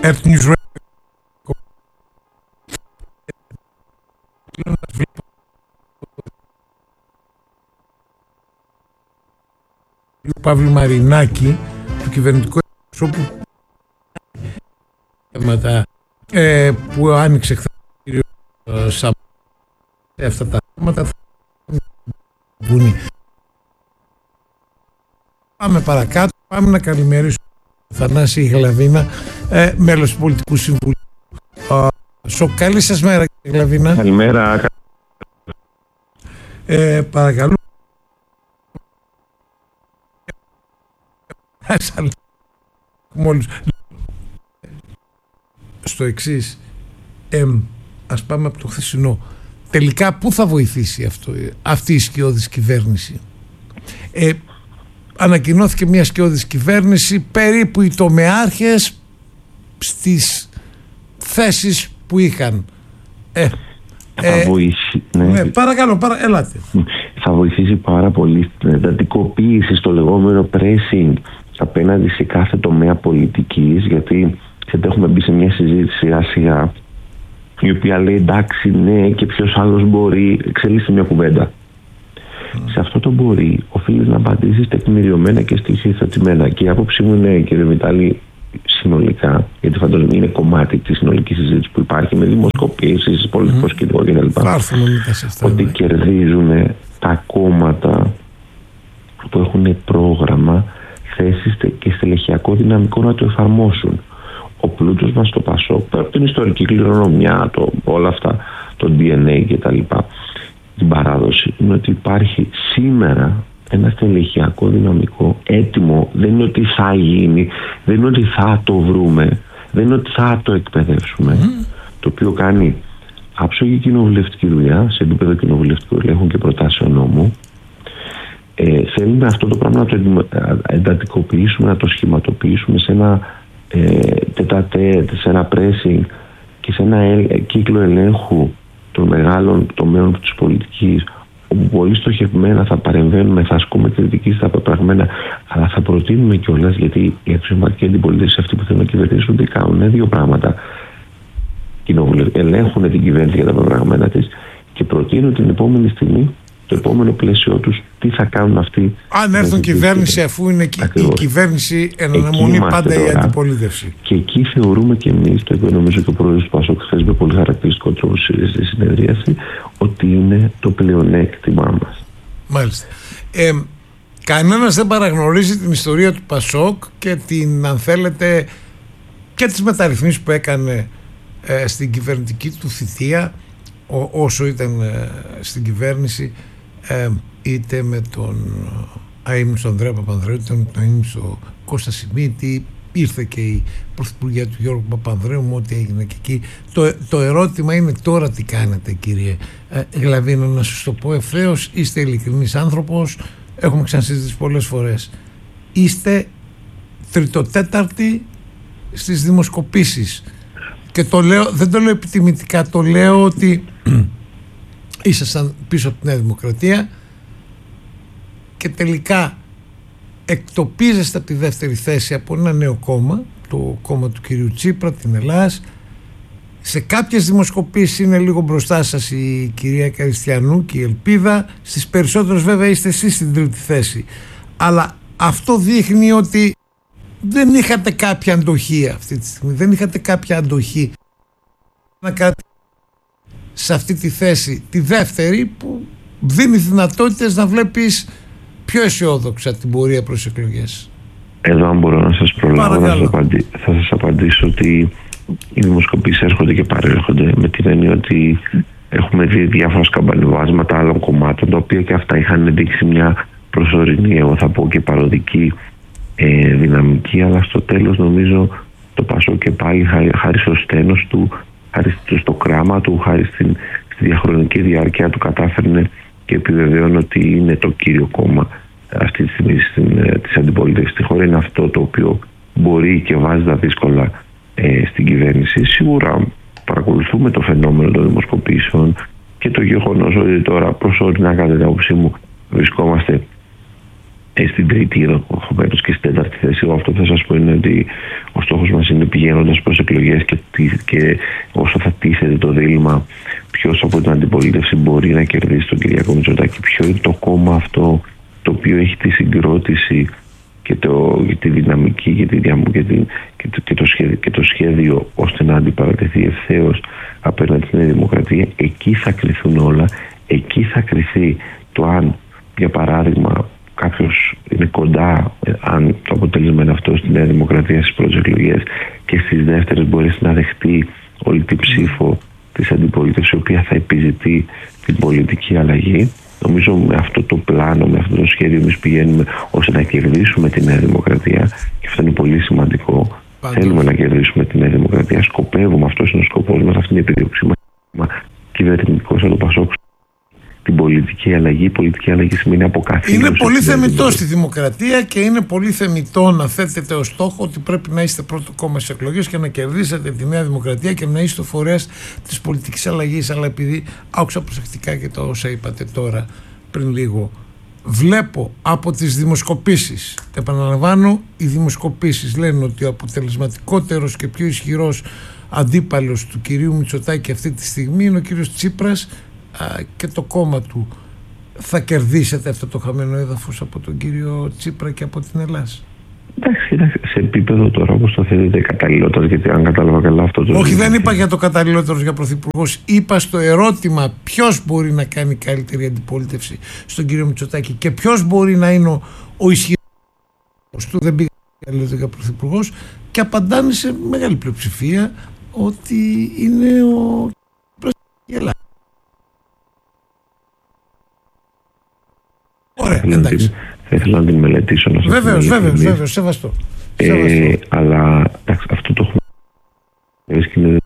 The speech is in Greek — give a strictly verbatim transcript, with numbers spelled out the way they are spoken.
Earth News Radio. Ο Παύλου Μαρινάκη, του κυβερνητικού εκπροσώπου, ε, που άνοιξε χθες ο κύριος Σαμ, αυτά τα θέματα θα βγουν. Πάμε παρακάτω, πάμε να καλημερίσουμε τον Θανάση Γλαβίνα, ε, μέλος του Πολιτικού Συμβουλίου. Σο, καλή σας μέρα, κύριε Γλαβίνα. Καλημέρα. Ε, παρακαλώ. Μόλις. Στο εξής, ε, ας πάμε από το χθεσινό. Τελικά πού θα βοηθήσει αυτό, αυτή η σκιώδης κυβέρνηση? Ε, ανακοινώθηκε μια σκιώδης κυβέρνηση, περίπου οι τομεάρχες στις θέσεις που είχαν. Ε, θα ε, βοηθήσει, ναι. Ναι, παρακαλώ, παρα, ελάτε. Θα βοηθήσει πάρα πολύ στην εντατικοποίηση, στο λεγόμενο pressing απέναντι σε κάθε τομέα πολιτικής, γιατί έχουμε μπει σε μια συζήτηση σιγά σιγά η οποία λέει εντάξει, ναι, και ποιος άλλος μπορεί, εξελίσσει μια κουβέντα. Mm. Σε αυτό το μπορεί οφείλεις να απαντήσεις τεκμηριωμένα και στοιχειοθετημένα, και η άποψή μου είναι, κύριε Μητάλη, συνολικά, γιατί φαντάζομαι είναι κομμάτι της συνολικής συζήτησης που υπάρχει με δημοσκοπήσεις, πολιτικό σκηνικό κτλ. Ότι κερδίζουν τα κόμματα που έχουν πρόγραμμα, θέσεις και στελεχειακό δυναμικό να το εφαρμόσουν. Ο πλούτος μας στο Πασόκ, πέρα από την ιστορική κληρονομιά, το, όλα αυτά, το ντι εν έι και τα λοιπά, την παράδοση, είναι ότι υπάρχει σήμερα ένα στελεχειακό δυναμικό έτοιμο. Δεν είναι ότι θα γίνει, δεν είναι ότι θα το βρούμε, δεν είναι ότι θα το εκπαιδεύσουμε, mm. το οποίο κάνει άψογη κοινοβουλευτική δουλειά σε επίπεδο κοινοβουλευτικού ελέγχου και προτάσεων νόμου. Ε, θέλουμε αυτό το πράγμα να το εντατικοποιήσουμε, να το σχηματοποιήσουμε σε ένα ε, τετατέτ, σε ένα pressing και σε ένα ε, κύκλο ελέγχου των μεγάλων τομέων της πολιτικής, όπου πολύ στοχευμένα θα παρεμβαίνουμε, θα ασκούμε κριτική στα πεπραγμένα, αλλά θα προτείνουμε κιόλας, γιατί η αξιωματική αντιπολίτευση, αυτοί που θέλουν να κυβερνήσουν, τι κάνουν? Δύο πράγματα. Ελέγχουν την κυβέρνηση για τα πεπραγμένα της και προτείνουν την επόμενη στιγμή το επόμενο πλαίσιο τους, τι θα κάνουν αυτοί. Αν έρθουν κυβέρνηση, αφού είναι η κυβέρνηση εν αναμονή πάντα η αντιπολίτευση. Και εκεί θεωρούμε και εμείς, το οποίο νομίζω και ο πρόεδρος του Πασόκ χθες με πολύ χαρακτηριστικό τρόπο στη συνεδρίαση, ότι είναι το πλεονέκτημά μας. Μάλιστα. Ε, κανένας δεν παραγνωρίζει την ιστορία του Πασόκ και την, αν θέλετε, και τις μεταρρυθμίσεις που έκανε ε, στην κυβερνητική του θητεία, ό, όσο ήταν ε, στην κυβέρνηση, ε, είτε με τον αείμνηστο Ανδρέα Παπανδρέου, είτε με τον αείμνηστο Κώστα Σιμίτη, ήρθε και η πρωθυπουργία του Γιώργου Παπανδρέου, με ό,τι έγινε και εκεί. Το, το ερώτημα είναι τώρα τι κάνετε, κύριε ε, Γλαβίνα, να σας το πω ευθέως, είστε ειλικρινής άνθρωπος, έχουμε ξανασυζητήσει πολλές φορές, είστε τριτοτέταρτοι στις δημοσκοπήσεις. Και το λέω, δεν το λέω επιτιμητικά, το λέω ότι ήσασταν πίσω από τη Νέα Δημοκρατία και τελικά εκτοπίζεστε από τη δεύτερη θέση από ένα νέο κόμμα, το κόμμα του κυρίου Τσίπρα, την Ελλάς. Σε κάποιες δημοσκοπήσεις είναι λίγο μπροστά σας η κυρία Καριστιανού και η Ελπίδα, στις περισσότερες βέβαια είστε εσείς στην τρίτη θέση. Αλλά αυτό δείχνει ότι δεν είχατε κάποια αντοχή αυτή τη στιγμή, δεν είχατε κάποια αντοχή να κάτι σε αυτή τη θέση, τη δεύτερη, που δίνει δυνατότητες να βλέπεις πιο αισιόδοξα την πορεία προς εκλογές. Εδώ αν μπορώ να σας προλάβω, να σας απαντήσω, θα σας απαντήσω ότι οι δημοσκοπήσεις έρχονται και παρέρχονται, με την έννοια ότι έχουμε δει διάφορα σκαμπανιβάσματα άλλων κομμάτων, τα οποία και αυτά είχαν δείξει μια προσωρινή, εγώ θα πω και παροδική ε, δυναμική, αλλά στο τέλος νομίζω το Πασόκ και πάλι χάρη, χάρη στο στένος του, χάρη στο κράμα του, χάρη στην, στη διαχρονική διάρκεια του, κατάφερνε και επιβεβαιώνει ότι είναι το κύριο κόμμα αυτή τη στιγμή της αντιπολίτευσης στη χώρα. Είναι αυτό το οποίο μπορεί και βάζει τα δύσκολα ε, στην κυβέρνηση. Σίγουρα παρακολουθούμε το φαινόμενο των δημοσκοπήσεων και το γεγονός ότι τώρα προσωρινά, κατά την άποψή μου, βρισκόμαστε στην τρίτη ενδεχομένως και στην τέταρτη θέση. Εγώ αυτό θα σας πω είναι ότι ο στόχος μας είναι, πηγαίνοντας προς εκλογές και, και όσο θα τίθεται το δίλημμα ποιος από την αντιπολίτευση μπορεί να κερδίσει τον Κυριάκο Μητσοτάκη, ποιο είναι το κόμμα αυτό το οποίο έχει τη συγκρότηση και, το, και τη δυναμική και, τη, και, τη, και, το, και, το σχέδιο, και το σχέδιο ώστε να αντιπαρατεθεί ευθέως απέναντι στην Νέα Δημοκρατία. Εκεί θα κριθούν όλα. Εκεί θα κριθεί το αν, για παράδειγμα, κάποιος είναι κοντά, αν το αποτέλεσμα είναι αυτό, στη Νέα Δημοκρατία στις πρώτες εκλογές, και στις δεύτερες μπορεί να δεχτεί όλη την ψήφο της αντιπολίτευσης, η οποία θα επιζητεί την πολιτική αλλαγή. Νομίζω με αυτό το πλάνο, με αυτό το σχέδιο, εμείς πηγαίνουμε ώστε να κερδίσουμε τη Νέα Δημοκρατία, και αυτό είναι πολύ σημαντικό. Πάντως. Θέλουμε να κερδίσουμε τη Νέα Δημοκρατία. Σκοπεύουμε, αυτό είναι ο σκοπός μας, αυτή είναι η επιδίωξή μας. Κυβερνητικός από το Πασόκ. Την πολιτική αλλαγή. Η πολιτική αλλαγή σημαίνει αποκαθήλωση. Είναι πολύ θεμιτό στη δημοκρατία και είναι πολύ θεμιτό να θέτετε ως στόχο ότι πρέπει να είστε πρώτο κόμμα στις εκλογές και να κερδίσετε τη Νέα Δημοκρατία και να είστε ο φορέας της πολιτικής αλλαγής. Αλλά επειδή άκουσα προσεκτικά και το όσα είπατε τώρα πριν λίγο, βλέπω από τις δημοσκοπήσεις, επαναλαμβάνω, οι δημοσκοπήσεις λένε ότι ο αποτελεσματικότερος και πιο ισχυρός αντίπαλος του κυρίου Μητσοτάκη αυτή τη στιγμή είναι ο κύριος Τσίπρας και το κόμμα του. Θα κερδίσετε αυτό το χαμένο έδαφος από τον κύριο Τσίπρα και από την Ελλάδα? Εντάξει, σε επίπεδο τώρα όπως το θέλετε καταλληλότερος, γιατί αν κατάλαβα καλά αυτό το... Όχι, δεν είπα για το καταλληλότερος για πρωθυπουργός. Είπα στο ερώτημα ποιος μπορεί να κάνει καλύτερη αντιπολίτευση στον κύριο Μητσοτάκη και ποιος μπορεί να είναι ο, ο ισχυρός του. Δεν πήγα για πρωθυπουργός και απαντάνε σε μεγάλη πλειοψηφία ότι είναι ο Ελλάδα. Ωραία, εντάξει. Θα ήθελα να την μελετήσω. Να βεβαίως, βεβαίως, βεβαίως, σεβαστό. Ε, αλλά εντάξει, αυτό το έχουμε.